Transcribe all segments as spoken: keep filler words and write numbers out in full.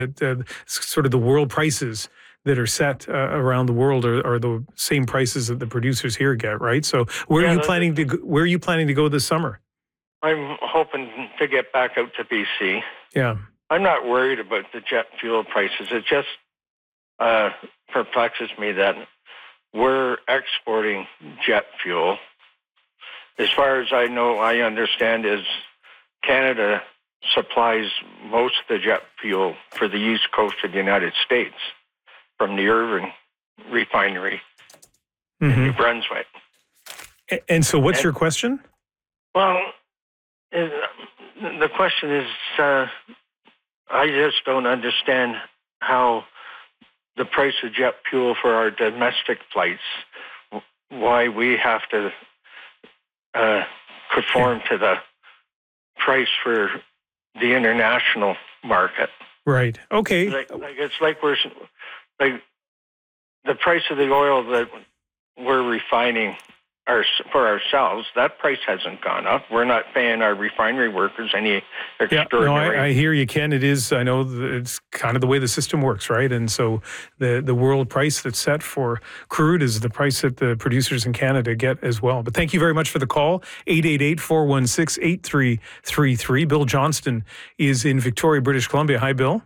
uh, sort of the world prices that are set uh, around the world are, are the same prices that the producers here get, right? So where Yeah, are you that- planning to go, where are you planning to go this summer? I'm hoping to get back out to B C. Yeah. I'm not worried about the jet fuel prices. It just uh, perplexes me that we're exporting jet fuel. As far as I know, I understand is Canada supplies most of the jet fuel for the east coast of the United States from the Irving refinery Mm-hmm. in New Brunswick. And so what's and, your question? Well, is, the question is, uh, I just don't understand how the price of jet fuel for our domestic flights, why we have to uh, conform to the price for the international market. Right. Okay. Like, like it's like we're like the price of the oil that we're refining our, for ourselves. That price hasn't gone up. We're not paying our refinery workers any extraordinary. Yeah, no, I, I hear you, Ken. It is. I know it's kind of the way the system works, right? And so the the world price that's set for crude is the price that the producers in Canada get as well. But thank you very much for the call. eight eight eight, four one six, eight three three three. Bill Johnston is in Victoria, British Columbia. Hi, Bill.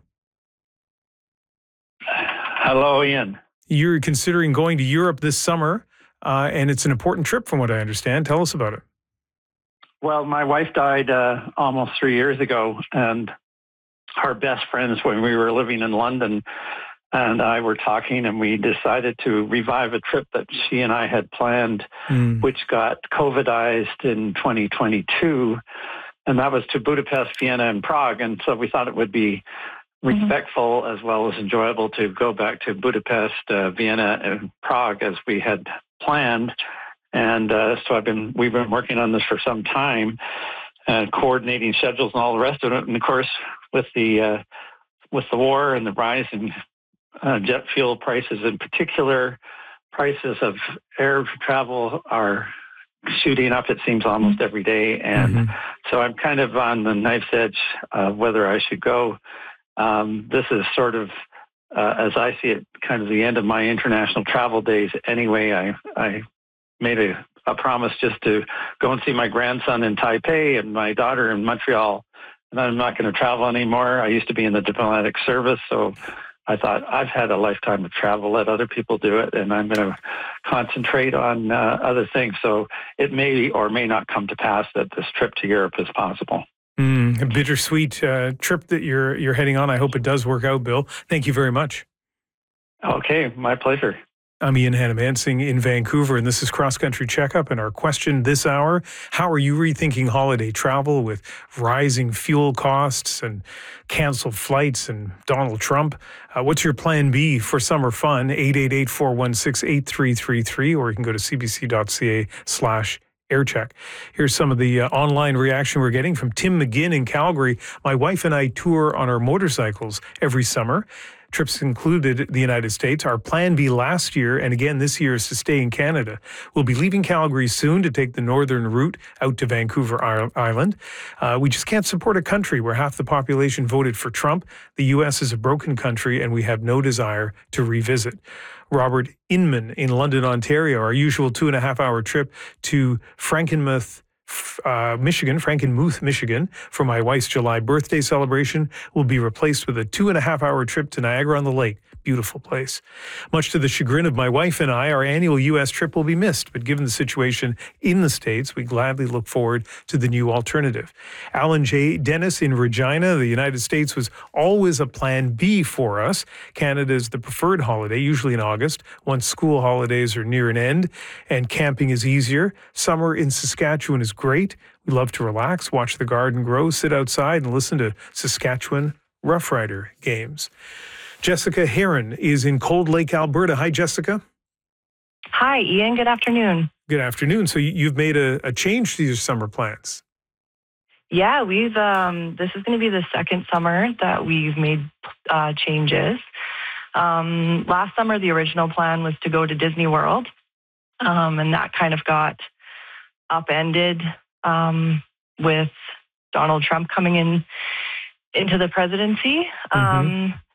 Hello, Ian. You're considering going to Europe this summer, uh, and it's an important trip from what I understand. Tell us about it. Well, my wife died uh, almost three years ago, and our best friends when we were living in London and I were talking, and we decided to revive a trip that she and I had planned, mm. which got COVIDized in twenty twenty-two, and that was to Budapest, Vienna, and Prague. And so we thought it would be respectful mm-hmm. as well as enjoyable to go back to Budapest, uh, Vienna, and Prague as we had planned. And uh, so I've been we've been working on this for some time, and uh, coordinating schedules and all the rest of it. And of course, with the uh, with the war and the rise in uh, jet fuel prices in particular, prices of air travel are shooting up. It seems almost every day, and mm-hmm. so I'm kind of on the knife's edge of whether I should go. Um, this is sort of, uh, as I see it, kind of the end of my international travel days. Anyway, I I. made a, a promise just to go and see my grandson in Taipei and my daughter in Montreal. And I'm not going to travel anymore. I used to be in the diplomatic service, so I thought I've had a lifetime of travel. Let other people do it, and I'm going to concentrate on uh, other things. So it may or may not come to pass that this trip to Europe is possible. Mm, a bittersweet uh, trip that you're you're heading on. I hope it does work out, Bill. Thank you very much. Okay, my pleasure. I'm Ian Hannamansing in Vancouver, and this is Cross Country Checkup. And our question this hour, how are you rethinking holiday travel with rising fuel costs and canceled flights and Donald Trump? Uh, what's your plan B for summer fun? eight eight eight, four one six, eight three three three, or you can go to cbc.ca slash aircheck. Here's some of the uh, online reaction we're getting from Tim McGinn in Calgary. My wife and I tour on our motorcycles every summer. Trips included the United States. Our plan B last year, and again this year, is to stay in Canada. We'll be leaving Calgary soon to take the northern route out to Vancouver Island. Uh, we just can't support a country where half the population voted for Trump. The U S is a broken country, and we have no desire to revisit. Robert Inman in London, Ontario. Our usual two and a half hour trip to Frankenmuth, Uh, Michigan, Frankenmuth, Michigan, for my wife's July birthday celebration will be replaced with a two and a half hour trip to Niagara-on-the-Lake. Beautiful place. Much to the chagrin of my wife and I, our annual U S trip will be missed, but given the situation in the States, we gladly look forward to the new alternative. Alan J. Dennis in Regina, the United States was always a plan B for us. Canada is the preferred holiday, usually in August, once school holidays are near an end, and camping is easier. Summer in Saskatchewan is great. We love to relax, watch the garden grow, sit outside, and listen to Saskatchewan Rough Rider games. Jessica Heron is in Cold Lake, Alberta. Hi, Jessica. Hi, Ian. Good afternoon. Good afternoon. So you've made a, a change to your summer plans. Yeah, we've. Um, this is going to be the second summer that we've made uh, changes. Um, last summer, the original plan was to go to Disney World, um, and that kind of got upended um, with Donald Trump coming in into the presidency. Mm-hmm. Um,